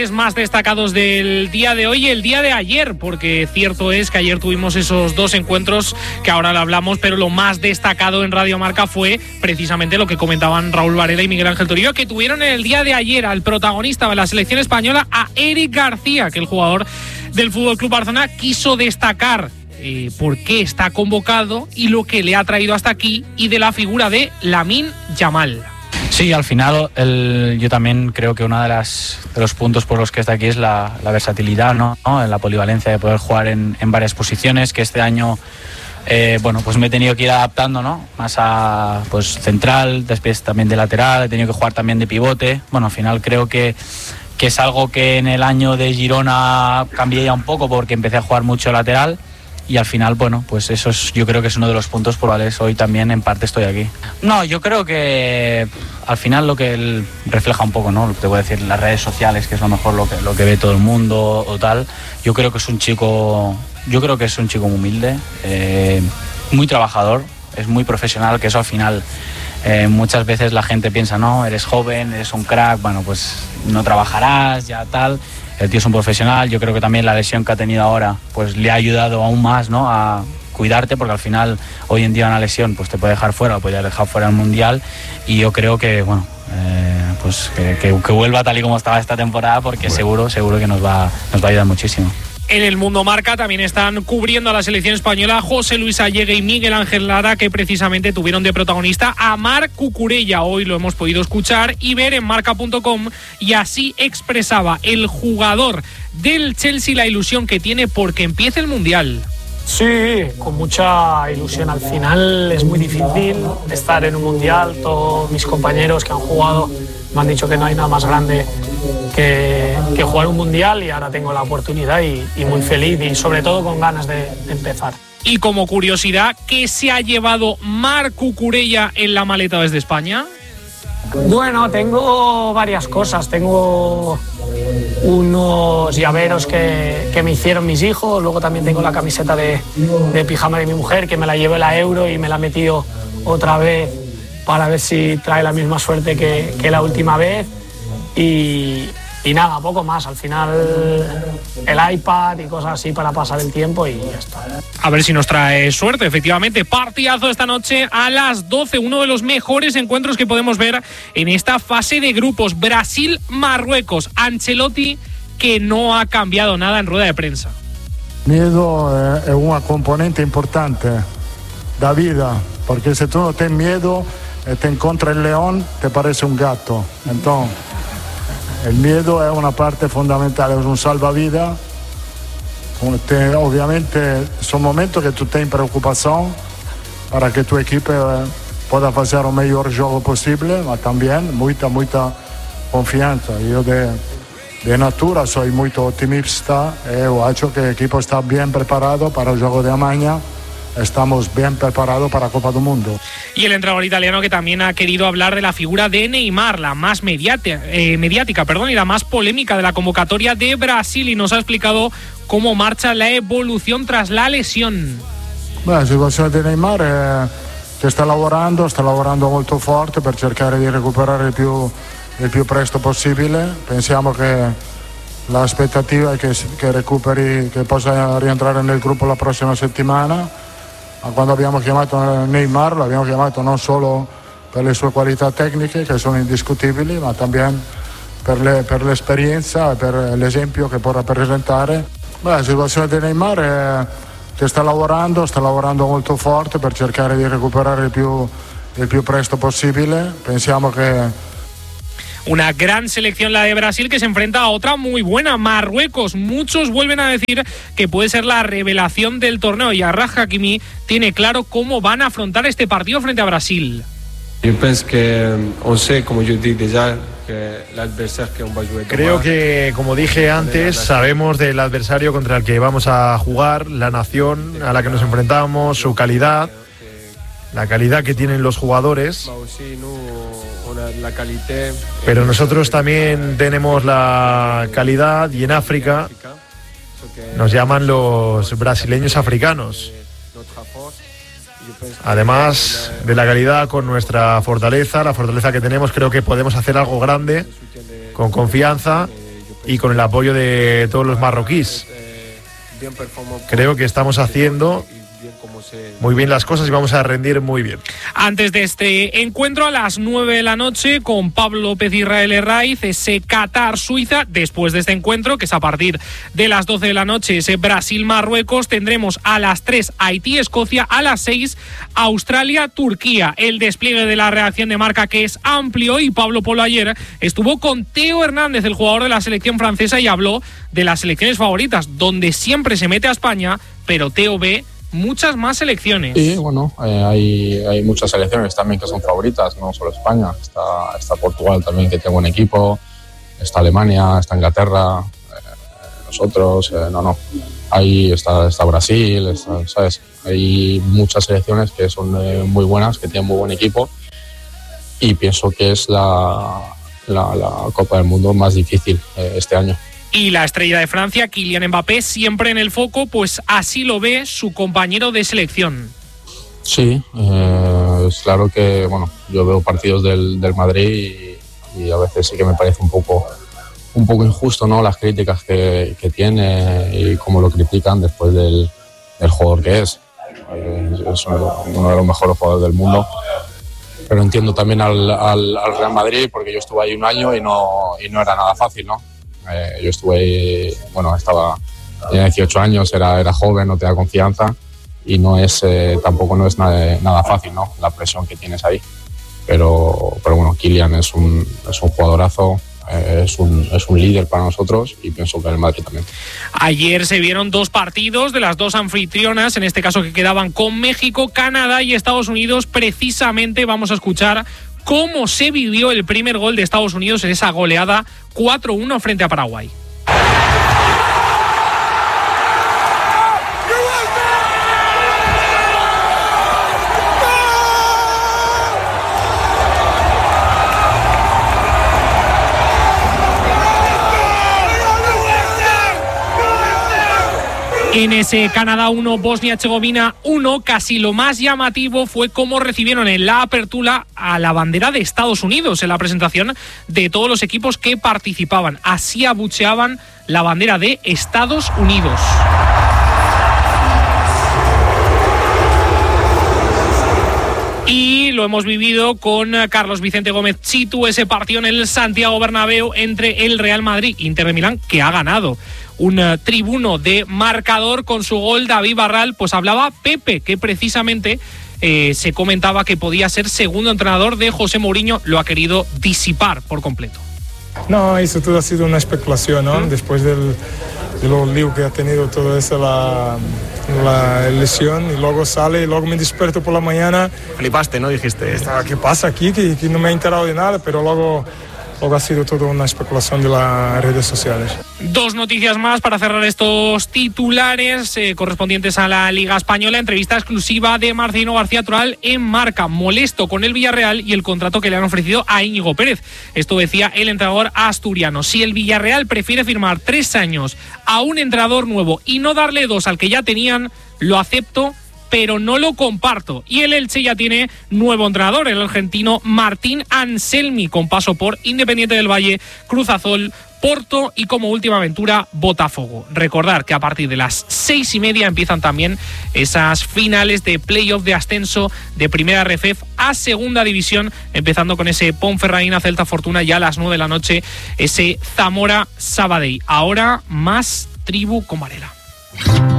Más destacados del día de hoy y el día de ayer, porque cierto es que ayer tuvimos esos dos encuentros que ahora lo hablamos, pero lo más destacado en Radio Marca fue precisamente lo que comentaban Raúl Varela y Miguel Ángel Torillo, que tuvieron en el día de ayer al protagonista de la selección española, a Eric García, que el jugador del FC Barcelona quiso destacar por qué está convocado y lo que le ha traído hasta aquí, y de la figura de Lamine Yamal. Sí, al final yo también creo que uno de los puntos por los que está aquí es la versatilidad, ¿no? La polivalencia de poder jugar en varias posiciones, que este año pues me he tenido que ir adaptando, ¿no? Más a central, después también de lateral, he tenido que jugar también de pivote. Bueno, al final creo que es algo que en el año de Girona cambié ya un poco porque empecé a jugar mucho lateral. Y al final, pues yo creo que es uno de los puntos por los cuales hoy también en parte estoy aquí. No, yo creo que al final lo que él refleja un poco, ¿no? Lo que te voy a decir, las redes sociales, que es lo mejor lo que ve todo el mundo o tal. Yo creo que es un chico muy humilde, muy trabajador, es muy profesional, que eso al final muchas veces la gente piensa, no, eres joven, eres un crack, bueno, pues no trabajarás, ya tal. El tío es un profesional. Yo creo que también la lesión que ha tenido ahora pues le ha ayudado aún más, ¿no? A cuidarte, porque al final hoy en día una lesión pues te puede dejar fuera, o puede dejar fuera el Mundial, y yo creo que que vuelva tal y como estaba esta temporada, porque seguro que nos va a ayudar muchísimo. En el Mundo Marca también están cubriendo a la selección española José Luis Allegue y Miguel Ángel Lara, que precisamente tuvieron de protagonista a Marc Cucurella. Hoy lo hemos podido escuchar y ver en marca.com, y así expresaba el jugador del Chelsea la ilusión que tiene porque empiece el Mundial. Sí, con mucha ilusión. Al final es muy difícil estar en un Mundial. Todos mis compañeros que han jugado me han dicho que no hay nada más grande que jugar un Mundial, y ahora tengo la oportunidad y muy feliz, y sobre todo con ganas de empezar. Y como curiosidad, ¿qué se ha llevado Marc Cucurella en la maleta desde España? Bueno, tengo varias cosas. Tengo unos llaveros que me hicieron mis hijos. Luego también tengo la camiseta de pijama de mi mujer, que me la llevé la Euro y me la he metido otra vez para ver si trae la misma suerte que la última vez. Y nada, poco más. Al final el iPad y cosas así para pasar el tiempo, y ya está. A ver si nos trae suerte. Efectivamente, partidazo esta noche a las 12. Uno de los mejores encuentros que podemos ver en esta fase de grupos. Brasil-Marruecos. Ancelotti, que no ha cambiado nada en rueda de prensa. Miedo es una componente importante da vida, porque si tú no tienes miedo y te encuentras el león, te parece un gato. Entonces, el miedo es una parte fundamental, es un salvavidas. Obviamente son momentos que tú tienes preocupación para que tu equipo pueda hacer el mejor juego posible, pero también mucha confianza. Yo de natura soy muy optimista, y creo que el equipo está bien preparado para el juego de mañana. Estamos bien preparados para la Copa del Mundo. Y el entrenador italiano, que también ha querido hablar de la figura de Neymar, la más mediática, y la más polémica de la convocatoria de Brasil, y nos ha explicado cómo marcha la evolución tras la lesión. La situación de Neymar è che sta lavorando molto forte per cercare di recuperare il più presto possibile. Pensiamo che l'aspettativa è che recuperi, che possa rientrare nel gruppo la prossima settimana. Quando abbiamo chiamato Neymar, l'abbiamo chiamato non solo per le sue qualità tecniche, che sono indiscutibili, ma también per l'esperienza e per l'esempio che può rappresentare. La situazione di Neymar è che sta lavorando molto forte per cercare di recuperare il più presto possibile. Pensiamo che una gran selección la de Brasil, que se enfrenta a otra muy buena, Marruecos. Muchos vuelven a decir que puede ser la revelación del torneo, y Achraf Hakimi tiene claro cómo van a afrontar este partido frente a Brasil. Yo pienso que, como yo dije ya, que el adversario que va a jugar. Creo que, como dije antes, sabemos del adversario contra el que vamos a jugar, la nación a la que nos enfrentamos, su calidad, la calidad que tienen los jugadores. Pero nosotros también tenemos la calidad, y en África nos llaman los brasileños africanos. Además de la calidad, con nuestra fortaleza, la fortaleza que tenemos, creo que podemos hacer algo grande, con confianza, y con el apoyo de todos los marroquíes. Creo que estamos haciendo muy bien las cosas y vamos a rendir muy bien. Antes de este encuentro, a las 9 de la noche, con Pablo López Israel Herraiz, ese Qatar-Suiza. Después de este encuentro, que es a partir de las 12 de la noche, ese Brasil-Marruecos, tendremos a las 3 Haití-Escocia, a las 6 Australia-Turquía. El despliegue de la reacción de Marca, que es amplio, y Pablo Polo ayer estuvo con Teo Hernández, el jugador de la selección francesa, y habló de las selecciones favoritas, donde siempre se mete a España, pero Teo ve muchas más selecciones. Sí, bueno, hay muchas selecciones también que son favoritas, no solo España. Está Portugal también, que tiene buen equipo, está Alemania, está Inglaterra, nosotros, ahí está Brasil, ¿sabes? Hay muchas selecciones que son muy buenas, que tienen muy buen equipo, y pienso que es la Copa del Mundo más difícil este año. Y la estrella de Francia, Kylian Mbappé, siempre en el foco, pues así lo ve su compañero de selección. Sí, es claro que, bueno, yo veo partidos del Madrid y a veces sí que me parece un poco injusto, ¿no? Las críticas que tiene y cómo lo critican después del jugador que es. Es uno de los mejores jugadores del mundo. Pero entiendo también al Real Madrid, porque yo estuve ahí un año y no era nada fácil, ¿no? Yo estuve ahí, tenía 18 años, era joven, no tenía confianza, y tampoco no es nada fácil, ¿no? La presión que tienes ahí. Pero bueno, Kylian es un jugadorazo, es un líder para nosotros, y pienso que el Madrid también. Ayer se vieron dos partidos de las dos anfitrionas, en este caso que quedaban con México, Canadá y Estados Unidos. Precisamente vamos a escuchar cómo se vivió el primer gol de Estados Unidos en esa goleada 4-1 frente a Paraguay. En ese Canadá 1, Bosnia-Herzegovina 1, casi lo más llamativo fue cómo recibieron en la apertura a la bandera de Estados Unidos en la presentación de todos los equipos que participaban. Así abucheaban la bandera de Estados Unidos. Y lo hemos vivido con Carlos Vicente Gómez Chitu, ese partido en el Santiago Bernabéu entre el Real Madrid e Inter de Milán, que ha ganado. Un tribuno de marcador con su gol, David Barral. Pues hablaba Pepe, que precisamente se comentaba que podía ser segundo entrenador de José Mourinho. Lo ha querido disipar por completo. No, eso todo ha sido una especulación, ¿no? Después de los líos que ha tenido toda esa la lesión, y luego sale, y luego me despierto por la mañana. Flipaste, ¿no? Dijiste, ¿qué pasa aquí? Que no me he enterado de nada, pero luego ha sido toda una especulación de las redes sociales. Dos noticias más para cerrar estos titulares correspondientes a la Liga Española. Entrevista exclusiva de Marcelino García Toral en Marca, molesto con el Villarreal y el contrato que le han ofrecido a Íñigo Pérez. Esto decía el entrenador asturiano. Si el Villarreal prefiere firmar 3 años a un entrenador nuevo y no darle 2 al que ya tenían, lo acepto, pero no lo comparto. Y el Elche ya tiene nuevo entrenador, el argentino Martín Anselmi, con paso por Independiente del Valle, Cruz Azul, Porto y como última aventura Botafogo. Recordar que a partir de las 6:30 empiezan también esas finales de playoff de ascenso de Primera RFEF a Segunda División, empezando con ese Ponferradina Celta Fortuna, ya a las 9 de la noche ese Zamora Sabadell. Ahora más Tribu con Varela.